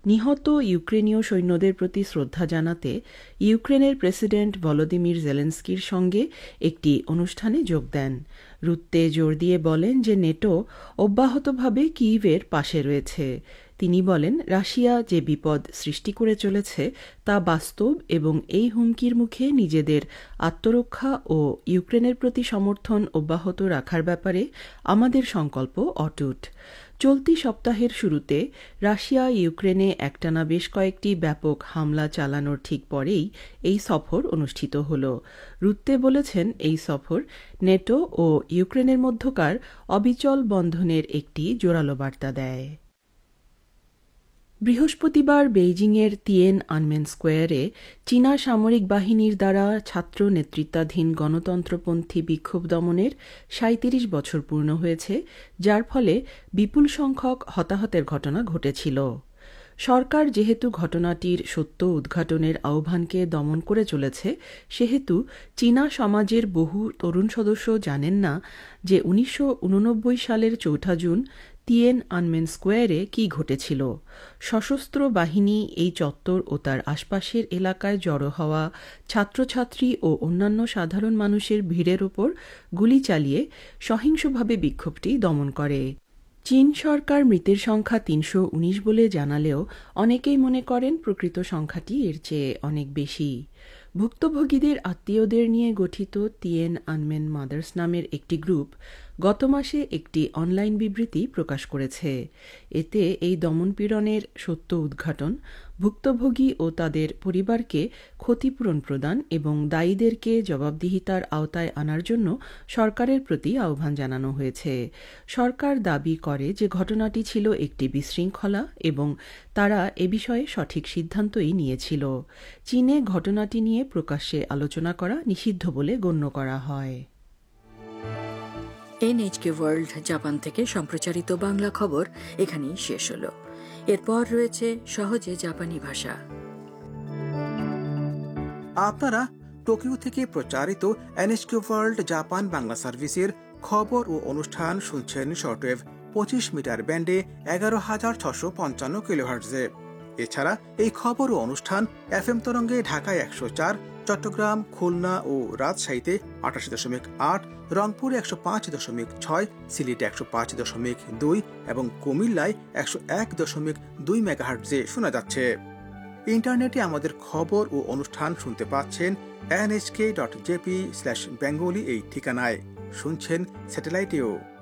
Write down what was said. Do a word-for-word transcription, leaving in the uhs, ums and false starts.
নিহত ইউক্রেনীয় সৈন্যদের প্রতি শ্রদ্ধা জানাতে ইউক্রেনের প্রেসিডেন্ট ভলোদিমির জেলেনস্কির সঙ্গে একটি অনুষ্ঠানে যোগ দেন। রুত্তে জোর দিয়ে বলেন যে নেটো অব্যাহতভাবে কিয়েভের পাশে রয়েছে। তিনি বলেন, রাশিয়া যে বিপদ সৃষ্টি করে চলেছে তা বাস্তব এবং এই হুমকির মুখে নিজেদের আত্মরক্ষা ও ইউক্রেনের প্রতি সমর্থন অব্যাহত রাখার ব্যাপারে আমাদের সংকল্প অটুট। চলতি সপ্তাহের শুরুতে রাশিয়া ইউক্রেনে একটানা বেশ কয়েকটি ব্যাপক হামলা চালানোর ঠিক পরেই এই সফর অনুষ্ঠিত হল। রুত্তে বলেছেন, এই সফর নেটো ও ইউক্রেনের মধ্যকার অবিচল বন্ধনের একটি জোরালো বার্তা দেয়। বৃহস্পতিবার বেইজিংয়ের তিয়েন আনমেন স্কোয়ারে চীনা সামরিক বাহিনীর দ্বারা ছাত্র নেতৃত্বাধীন গণতন্ত্রপন্থী বিক্ষোভ দমনের সাঁইত্রিশ বছর পূর্ণ হয়েছে, যার ফলে বিপুল সংখ্যক হতাহতের ঘটনা ঘটেছিল। সরকার যেহেতু ঘটনাটির সত্য উদ্ঘাটনের আহ্বানকে দমন করে চলেছে, সেহেতু চীনা সমাজের বহু তরুণ সদস্য জানেন না যে উনিশশো উননব্বই সালের চৌঠা জুন তিয়েন আনমেন স্কোয়ারে কী ঘটেছিল। সশস্ত্র বাহিনী এই চত্বর ও তার আশপাশের এলাকায় জড়ো হওয়া ছাত্রছাত্রী ও অন্যান্য সাধারণ মানুষের ভিড়ের ওপর গুলি চালিয়ে সহিংসভাবে বিক্ষোভটি দমন করে। চীন সরকার মৃতের সংখ্যা তিনশো উনিশ বলে জানালেও অনেকেই মনে করেন প্রকৃত সংখ্যাটি এর চেয়ে অনেক বেশি। ভুক্তভোগীদের আত্মীয়দের নিয়ে গঠিত তিয়েন আনমেন মাদার্স নামের একটি গ্রুপ গত মাসে একটি অনলাইন বিবৃতি প্রকাশ করেছে। এতে এই দমনপীড়নের সত্য উদ্ঘাটন, ভুক্তভোগী ও তাদের পরিবারকে ক্ষতিপূরণ প্রদান এবং দায়ীদেরকে জবাবদিহিতার আওতায় আনার জন্য সরকারের প্রতি আহ্বান জানানো হয়েছে। সরকার দাবি করে যে ঘটনাটি ছিল একটি বিশৃঙ্খলা এবং তারা এ বিষয়ে সঠিক সিদ্ধান্তই নিয়েছিল। চীনে ঘটনাটি নিয়ে প্রকাশ্যে আলোচনা করা নিষিদ্ধ বলে গণ্য করা হয়। এনএইচকে ওয়ার্ল্ড জাপান থেকে সম্প্রচারিত বাংলা খবর এখানেই শেষ হলো। এরপর রয়েছে সহজে জাপানি ভাষা। আপনারা টোকিও থেকে প্রচারিত এনএইচকে ওয়ার্ল্ড জাপান বাংলা সার্ভিসের খবর ও অনুষ্ঠান শুনছেন শর্টওয়েভ পঁচিশ মিটার ব্যান্ডে এগারো হাজার ছশো পঞ্চান্ন কিলোহার্টজে। এছাড়া এই খবর ও অনুষ্ঠান এফ এম তরঙ্গে ঢাকায় একশো চার, চট্টগ্রাম, খুলনা ও রাজশাহীতে আটাশি দশমিক আট, রংপুরে একশো পাঁচ দশমিক ছয়, সিলেটে একশো পাঁচ দশমিক দুই এবং কুমিল্লায় একশো এক দশমিক দুই মেগাহার্টজে শোনা যাচ্ছে। ইন্টারনেটে আমাদের খবর ও অনুষ্ঠান শুনতে পাচ্ছেন NHK dot JP slash Bengali এই ঠিকানায়। শুনছেন স্যাটেলাইটেও।